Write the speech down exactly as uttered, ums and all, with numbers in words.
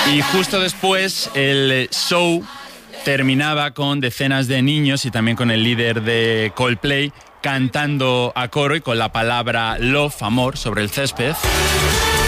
Y justo después el show terminaba con decenas de niños y también con el líder de Coldplay cantando a coro y con la palabra love, amor, sobre el césped.